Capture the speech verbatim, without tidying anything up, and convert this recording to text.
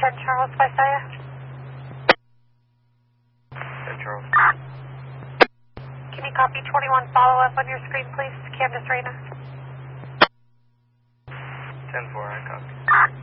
ten Charles, Visaya. ten Charles. Can you copy twenty-one follow-up on your screen, please? Candace Reyna. ten four, I copy.